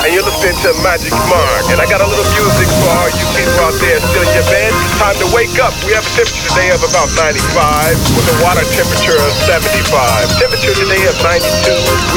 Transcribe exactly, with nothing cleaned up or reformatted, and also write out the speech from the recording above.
and you're listening to Magic Mark. And I got a little music for all you people out there still in your bed. Time to wake up. We have a temperature today of about ninety-five with a water temperature of seventy-five. Temperature today of ninety-two.